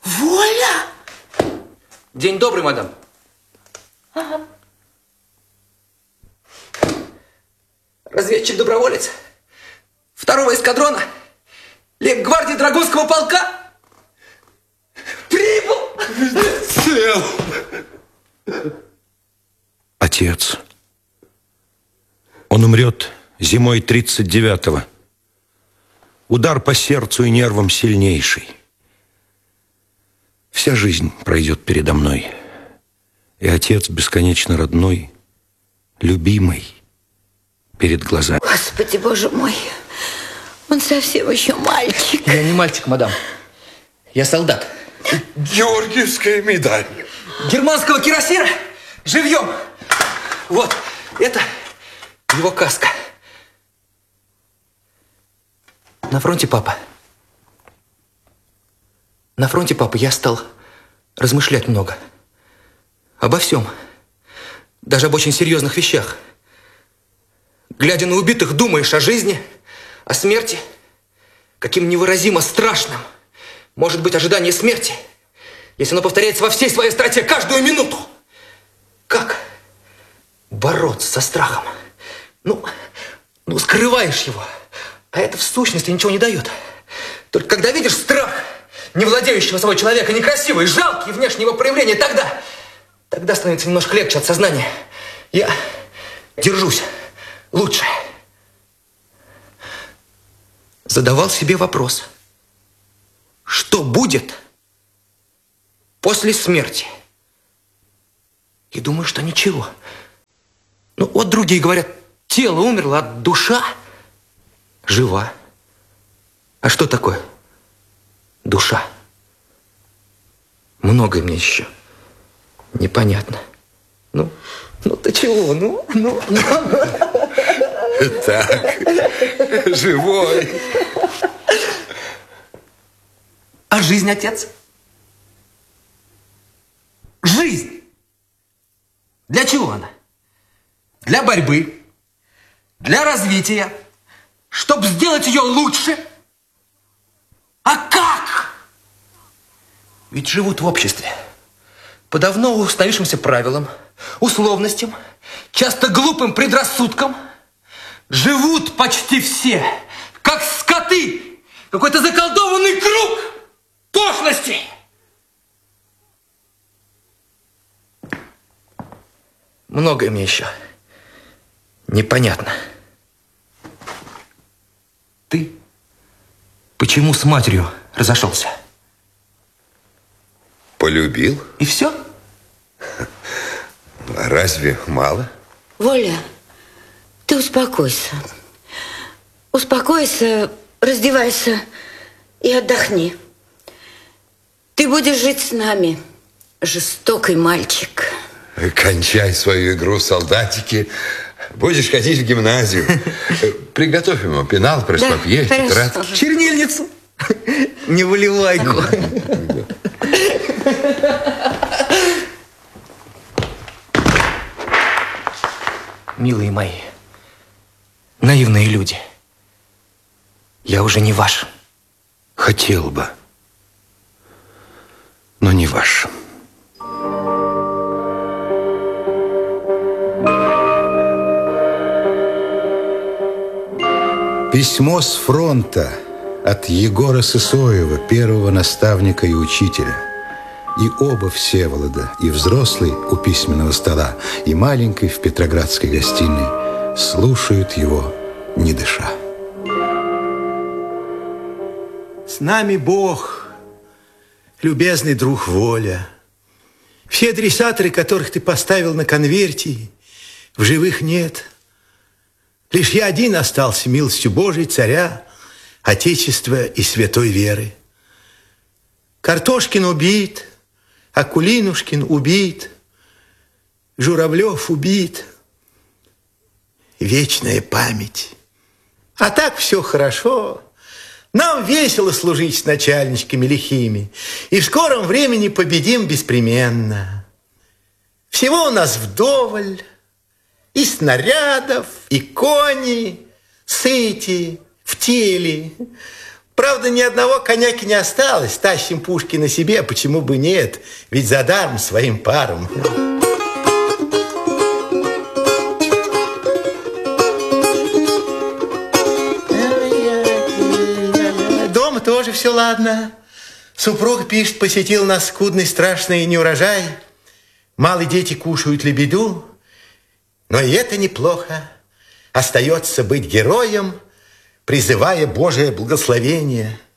Воля! День добрый, мадам. Ага. Разведчик-доброволец 2-го эскадрона Лейб-гвардии Драгунского полка прибыл. Сел. Отец. Он умрет зимой 39-го. Удар по сердцу и нервам сильнейший. Вся жизнь пройдет передо мной. И отец бесконечно родной, любимый, перед глазами. Господи, Боже мой, он совсем еще мальчик. Я не мальчик, мадам. Я солдат. Георгиевская медаль. Германского кирасира живьем. Вот, это его каска. На фронте, папа. На фронте, папа, я стал размышлять много. Обо всем. Даже об очень серьезных вещах. Глядя на убитых, думаешь о жизни, о смерти. Каким невыразимо страшным может быть ожидание смерти, если оно повторяется во всей своей остроте каждую минуту. Как бороться со страхом? Ну, скрываешь его, а это в сущности ничего не дает. Только когда видишь страх не владеющего собой человека, некрасивый, жалкий внешнее его проявление, тогда становится немножко легче от сознания. Я держусь лучше. Задавал себе вопрос: что будет после смерти? И думаю, что ничего. Ну, вот другие говорят, тело умерло, а душа жива. А что такое душа? Многое мне еще непонятно. Ну ты чего? Ну. Так, живой. А жизнь, отец? Жизнь. Для чего она? Для борьбы, для развития, чтобы сделать ее лучше. А как? Ведь живут в обществе по давно установившимся правилам, условностям, часто глупым предрассудкам. Живут почти все, как скоты. Какой-то заколдованный круг пошлости. Многое мне еще непонятно. Ты почему с матерью разошелся? Полюбил? И все? Разве мало? Воля, ты успокойся. Успокойся, раздевайся и отдохни. Ты будешь жить с нами, жестокий мальчик. Кончай свою игру в солдатики. Будешь ходить в гимназию. Приготовь ему пенал, пресс-папье, тетрадки. Чернильницу. Не выливайку. Милые мои, наивные люди, я уже не ваш. Хотел бы, но не ваш. Письмо с фронта от Егора Сысоева, первого наставника и учителя. И оба Всеволода, и взрослый у письменного стола, и маленький в Петроградской гостиной, слушают его, не дыша. С нами Бог, любезный друг Воля. Все адресаторы, которых ты поставил на конверте, в живых нет. Лишь я один остался, милостью Божией, царя, Отечества и святой веры. Картошкин убит, Акулинушкин убит, Журавлев убит. Вечная память. А так все хорошо. Нам весело служить с начальничками лихими, и в скором времени победим беспременно. Всего у нас вдоволь, и снарядов, и кони, сыти в теле. Правда, ни одного коняки не осталось. Тащим пушки на себе, почему бы нет? Ведь задаром своим парам. Дома тоже все ладно. Супруг пишет, посетил нас скудный, страшный неурожай. Малые дети кушают лебеду. Но и это неплохо. Остается быть героем, призывая Божие благословение.